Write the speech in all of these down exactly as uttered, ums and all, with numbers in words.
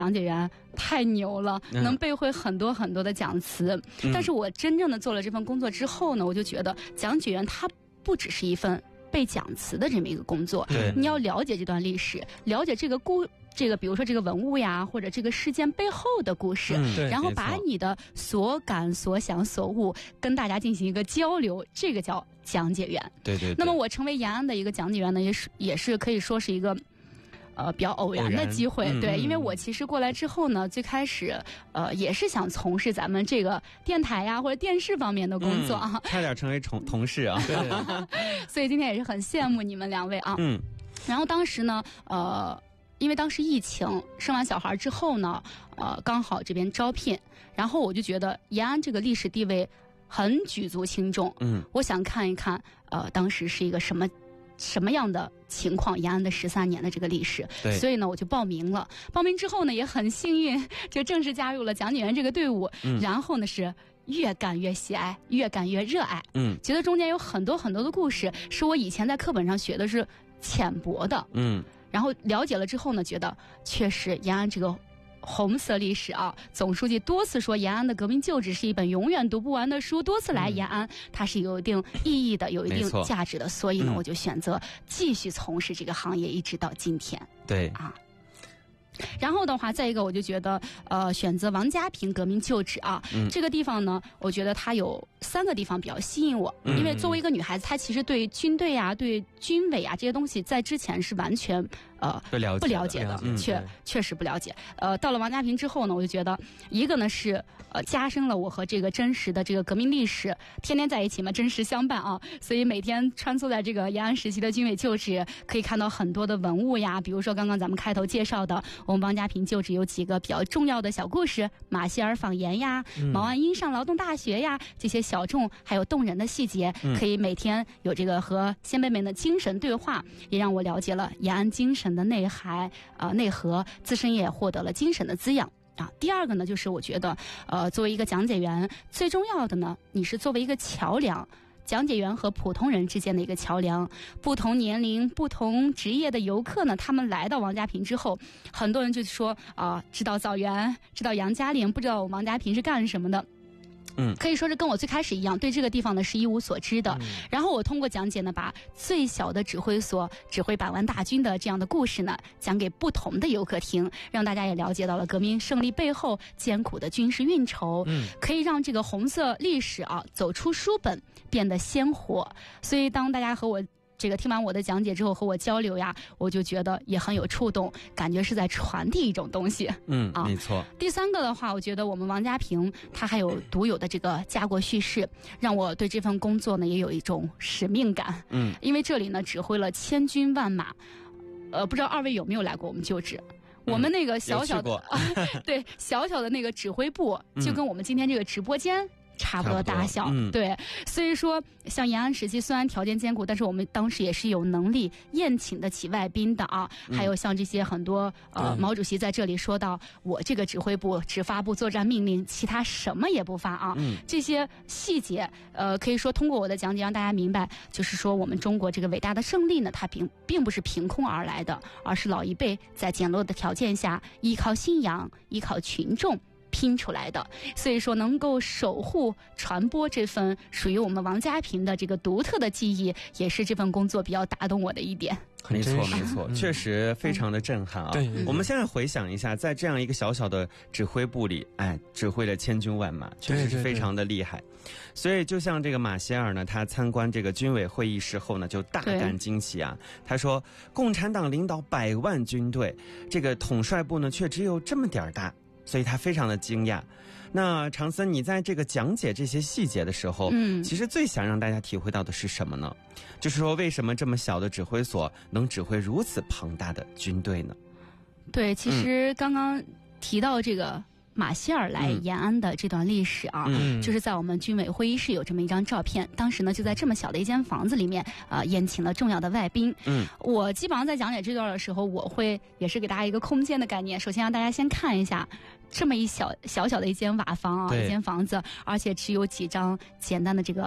讲解员太牛了，能背会很多很多的讲词。嗯、但是我真正的做了这份工作之后呢，我就觉得讲解员他不只是一份背讲词的这么一个工作，你要了解这段历史，了解这个故。这个比如说这个文物呀，或者这个事件背后的故事，嗯、然后把你的所感所想所悟跟大家进行一个交流，这个叫讲解员。 对 对, 对。 那么我成为延安的一个讲解员呢，也是也是可以说是一个呃比较偶然的机会。对、嗯，因为我其实过来之后呢，最开始呃也是想从事咱们这个电台呀或者电视方面的工作啊， 嗯、差点成为同同事啊。对。 所以今天也是很羡慕你们两位啊。嗯。然后当时呢，呃。因为当时疫情生完小孩之后呢，呃，刚好这边招聘，然后我就觉得延安这个历史地位很举足轻重，嗯，我想看一看，呃，当时是一个什么什么样的情况，延安的十三年的这个历史，对，所以呢，我就报名了。报名之后呢，也很幸运，就正式加入了讲解员这个队伍，嗯，然后呢是越干越喜爱，越干越热爱，嗯，觉得中间有很多很多的故事，是我以前在课本上学的是浅薄的，嗯。然后了解了之后呢，觉得确实延安这个红色历史啊，总书记多次说延安的革命旧址是一本永远读不完的书，多次来延安，它是有一定意义的，有一定价值的，所以呢，我就选择继续从事这个行业，一直到今天。 对啊。然后的话，再一个我就觉得，呃，选择王家坪革命旧址啊、嗯，这个地方呢，我觉得它有三个地方比较吸引我，嗯、因为作为一个女孩子，她其实对军队啊、对军委啊这些东西，在之前是完全呃不了解不了解的，嗯、确确实不了解。呃，到了王家坪之后呢，我就觉得，一个呢是呃加深了我和这个真实的这个革命历史天天在一起嘛，真实相伴啊，所以每天穿梭在这个延安时期的军委旧址，可以看到很多的文物呀，比如说刚刚咱们开头介绍的。我们王家坪旧址有几个比较重要的小故事，马歇尔访盐呀、嗯、毛岸英上劳动大学呀，这些小众还有动人的细节、嗯、可以每天有这个和先辈们的精神对话，也让我了解了延安精神的内涵呃内核，自身也获得了精神的滋养啊。第二个呢，就是我觉得呃作为一个讲解员，最重要的呢，你是作为一个桥梁，讲解员和普通人之间的一个桥梁，不同年龄、不同职业的游客呢，他们来到王家坪之后，很多人就说啊、呃，知道枣园，知道杨家岭，不知道王家坪是干什么的。嗯，可以说是跟我最开始一样，对这个地方呢是一无所知的。嗯、然后我通过讲解呢，把最小的指挥所指挥百万大军的这样的故事呢，讲给不同的游客听，让大家也了解到了革命胜利背后艰苦的军事运筹。嗯，可以让这个红色历史啊走出书本，变得鲜活。所以当大家和我这个听完我的讲解之后和我交流呀，我就觉得也很有触动，感觉是在传递一种东西。 嗯啊，没错。 第三个的话，我觉得我们王家坪它还有独有的这个家国叙事，让我对这份工作呢也有一种使命感。嗯，因为这里呢指挥了千军万马，呃，不知道二位有没有来过我们旧址？我们那个小小的、嗯、对小小的那个指挥部，就跟我们今天这个直播间。差不多大小、嗯、对，所以说像延安时期虽然条件艰苦，但是我们当时也是有能力宴请得起外宾的啊、嗯、还有像这些很多呃，毛主席在这里说到我这个指挥部只发布作战命令，其他什么也不发啊、嗯、这些细节呃，可以说通过我的讲解让大家明白，就是说我们中国这个伟大的胜利呢，它并并不是凭空而来的，而是老一辈在简陋的条件下依靠信仰，依靠群众拼出来的。所以说能够守护传播这份属于我们王家坪的这个独特的记忆，也是这份工作比较打动我的一点。 没错没错、嗯、确实非常的震撼啊、嗯、我们现在回想一下，在这样一个小小的指挥部里，哎，指挥了千军万马，确实是非常的厉害。对对对，所以就像这个马歇尔呢，他参观这个军委会议室后呢，就大感惊奇啊。他说共产党领导百万军队，这个统帅部呢却只有这么点大，所以他非常的惊讶。那长森，你在这个讲解这些细节的时候，嗯，其实最想让大家体会到的是什么呢？就是说为什么这么小的指挥所能指挥如此庞大的军队呢？ 对，其实刚刚提到这个马歇尔来延安的这段历史啊、嗯，就是在我们军委会议室有这么一张照片，当时呢就在这么小的一间房子里面啊、呃，宴请了重要的外宾。嗯，我基本上在讲解这段的时候，我会也是给大家一个空间的概念，首先让大家先看一下这么一小小小的一间瓦房啊，一间房子，而且只有几张简单的这个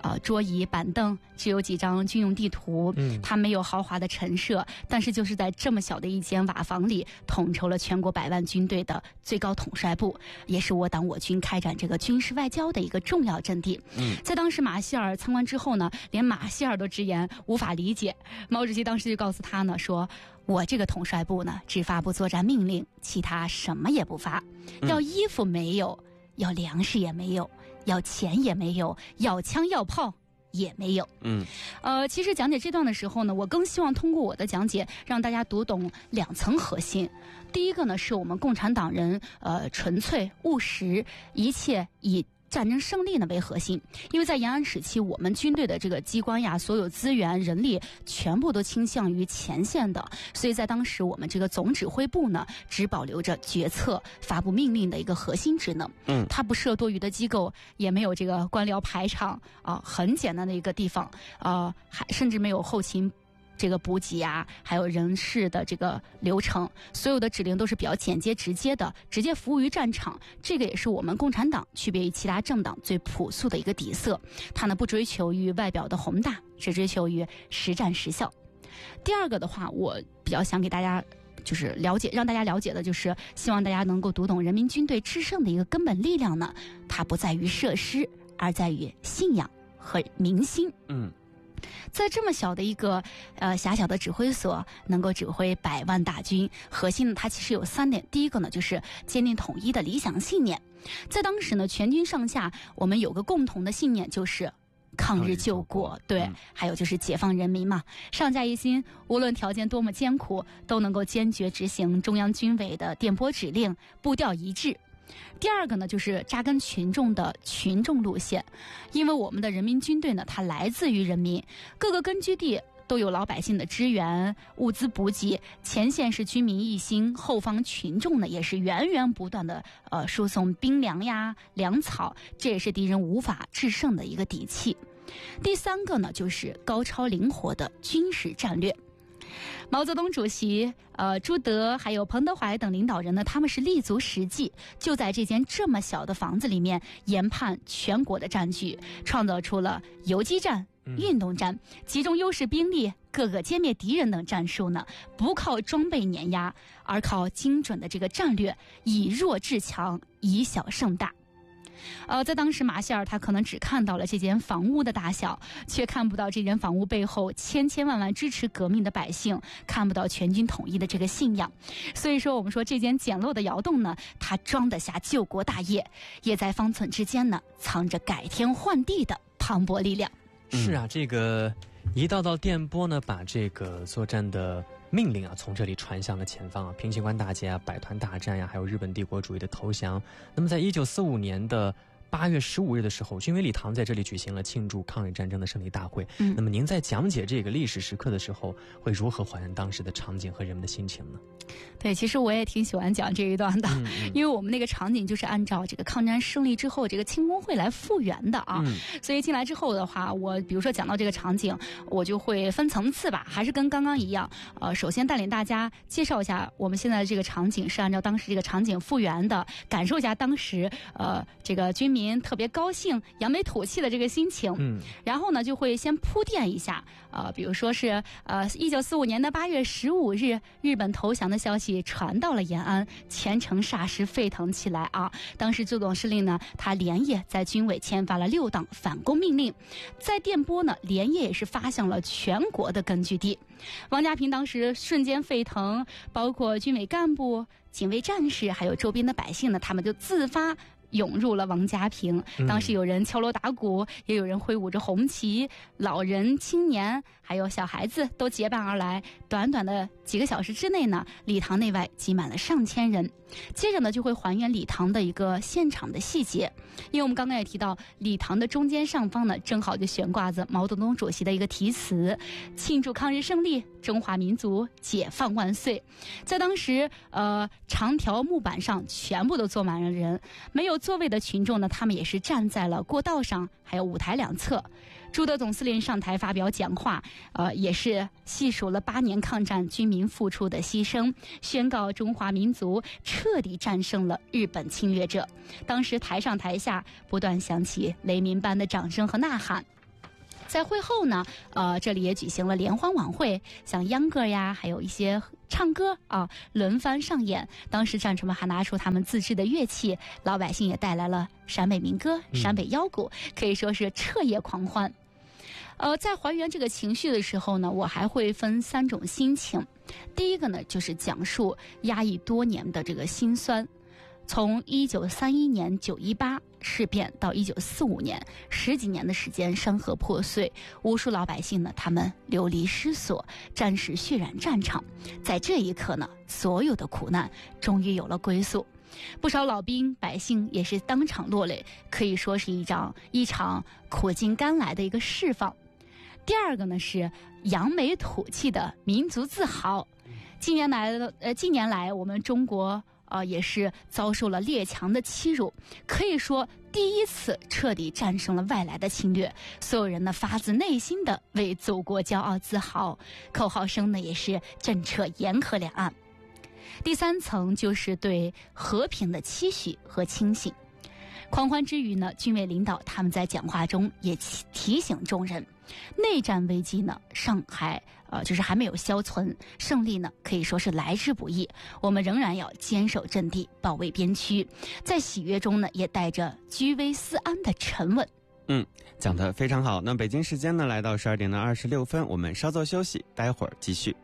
呃桌椅板凳，只有几张军用地图，嗯，它没有豪华的陈设，但是就是在这么小的一间瓦房里，统筹了全国百万军队的最高统帅部，也是我党我军开展这个军事外交的一个重要阵地。嗯，在当时马歇尔参观之后呢，连马歇尔都直言无法理解。毛主席当时就告诉他呢，说我这个统帅部呢，只发布作战命令，其他什么也不发，要衣服没有，要粮食也没有，要钱也没有，要枪要炮也没有。嗯，呃，其实讲解这段的时候呢，我更希望通过我的讲解，让大家读懂两层核心。第一个呢，是我们共产党人呃纯粹务实，一切以战争胜利呢为核心。因为在延安时期，我们军队的这个机关呀，所有资源人力全部都倾向于前线的，所以在当时我们这个总指挥部呢，只保留着决策发布命令的一个核心职能。嗯，它不设多余的机构，也没有这个官僚排场啊、呃，很简单的一个地方啊、呃，还甚至没有后勤这个补给啊，还有人事的这个流程，所有的指令都是比较简洁直接的，直接服务于战场。这个也是我们共产党区别于其他政党最朴素的一个底色。它呢不追求于外表的宏大，只追求于实战实效。第二个的话，我比较想给大家就是了解，让大家了解的就是希望大家能够读懂人民军队制胜的一个根本力量呢，它不在于设施，而在于信仰和民心。嗯。在这么小的一个呃狭小的指挥所，能够指挥百万大军，核心呢它其实有三点。第一个呢就是坚定统一的理想信念。在当时呢，全军上下我们有个共同的信念，就是抗日救国，对，嗯、还有就是解放人民嘛。上下一心，无论条件多么艰苦，都能够坚决执行中央军委的电波指令，步调一致。第二个呢，就是扎根群众的群众路线，因为我们的人民军队呢，它来自于人民，各个根据地都有老百姓的支援、物资补给，前线是军民一心，后方群众呢也是源源不断的呃输送兵粮呀、粮草，这也是敌人无法制胜的一个底气。第三个呢，就是高超灵活的军事战略。毛泽东主席、呃朱德还有彭德怀等领导人呢，他们是立足实际，就在这间这么小的房子里面研判全国的战局，创造出了游击战、运动战、集中优势兵力、各个歼灭敌人等战术呢，不靠装备碾压，而靠精准的这个战略，以弱制强，以小胜大。呃，在当时马歇尔他可能只看到了这间房屋的大小，却看不到这间房屋背后千千万万支持革命的百姓，看不到全军统一的这个信仰。所以说我们说这间简陋的窑洞呢，它装得下救国大业，也在方寸之间呢藏着改天换地的磅礴力量。 是啊，这个一道道电波呢，把这个作战的命令啊，从这里传向了前方啊，平型关大捷啊，百团大战呀、啊，还有日本帝国主义的投降。那么，在一九四五年的八月十五日的时候，军委礼堂在这里举行了庆祝抗日战争的胜利大会。嗯，那么您在讲解这个历史时刻的时候，会如何还原当时的场景和人们的心情呢？ 对，其实我也挺喜欢讲这一段的，嗯嗯、因为我们那个场景就是按照这个抗战胜利之后这个庆功会来复原的啊。嗯、所以进来之后的话，我比如说讲到这个场景，我就会分层次吧，还是跟刚刚一样。呃，首先带领大家介绍一下我们现在的这个场景是按照当时这个场景复原的，感受一下当时呃这个军民特别高兴、扬眉吐气的这个心情。嗯，然后呢就会先铺垫一下，呃，比如说是呃一九四五年的八月十五日，日本投降的消息传到了延安，全城霎时沸腾起来啊！当时朱总司令呢，他连夜在军委签发了六档反攻命令，在电波呢，连夜也是发向了全国的根据地。王家坪当时瞬间沸腾，包括军委干部、警卫战士，还有周边的百姓呢，他们就自发涌入了王家坪。当时有人敲锣打鼓，也有人挥舞着红旗，老人、青年还有小孩子都结伴而来。短短的几个小时之内呢，礼堂内外挤满了上千人。接着呢，就会还原礼堂的一个现场的细节，因为我们刚刚也提到，礼堂的中间上方呢，正好就悬挂着毛泽东主席的一个题词：“庆祝抗日胜利，中华民族解放万岁。”在当时，呃，长条木板上全部都坐满了人，没有座位的群众呢，他们也是站在了过道上，还有舞台两侧。朱德总司令上台发表讲话，呃，也是细数了八年抗战军民付出的牺牲，宣告中华民族彻底战胜了日本侵略者。当时台上台下不断响起雷鸣般的掌声和呐喊。 在会后呢，呃，这里也举行了联欢晚会，像秧歌呀，还有一些唱歌啊，轮番上演。当时战士们还拿出他们自制的乐器，老百姓也带来了陕北民歌、陕北腰鼓，嗯、可以说是彻夜狂欢。呃，在还原这个情绪的时候呢，我还会分三种心情。第一个呢，就是讲述压抑多年的这个辛酸。从一九三一年九一八事变到一九四五年，十几年的时间，山河破碎，无数老百姓呢，他们流离失所，战士血染战场。在这一刻呢，所有的苦难终于有了归宿。不少老兵百姓也是当场落泪，可以说是一场一场苦尽甘来的一个释放。第二个呢是扬眉吐气的民族自豪。近年来的呃，近年来我们中国呃也是遭受了列强的欺辱，可以说第一次彻底战胜了外来的侵略。所有人呢发自内心的为祖国骄傲自豪，口号声呢也是震彻沿河两岸。第三层就是对和平的期许和清醒。狂欢之余呢，军委领导他们在讲话中也提醒众人，内战危机呢尚还呃就是还没有消存，胜利呢可以说是来之不易，我们仍然要坚守阵地，保卫边区，在喜悦中呢也带着居危思安的沉稳。 嗯，讲得非常好。那北京时间呢来到十二点的二十六分，我们稍作休息，待会儿继续。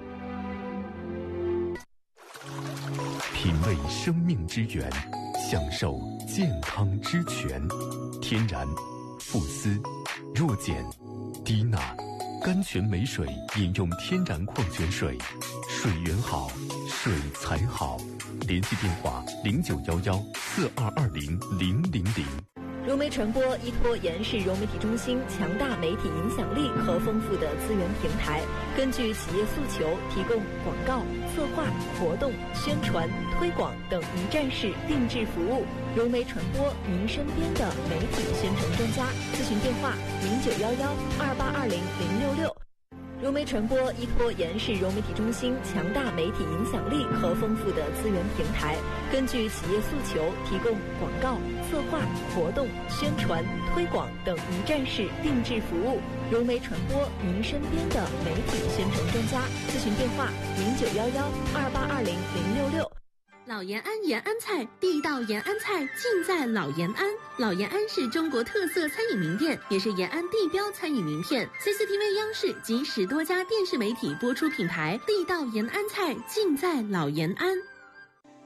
品味生命之源，享受健康之泉。天然、富斯、弱碱、低钠、甘泉美水，饮用天然矿泉水，水源好，水才好。联系电话零九幺幺四二二零零零零。 融媒传播依托延世融媒体中心强大媒体影响力和丰富的资源平台，根据企业诉求，提供广告、策划、活动、宣传、推广等一站式定制服务。融媒传播，您身边的媒体宣传专家。咨询电话零九幺幺二八二零零六六。融媒传播依托延世融媒体中心强大媒体影响力和丰富的资源平台，根据企业诉求，提供广告、策划、活动、宣传、推广等一站式定制服务。融媒传播，您身边的媒体宣传专家。咨询电话零九幺幺二八二零零六六。 老延安延安菜，地道延安菜尽在老延安。老延安是中国特色餐饮名店，也是延安地标餐饮名片。C C T V 央视及十多家电视媒体播出品牌，地道延安菜尽在老延安。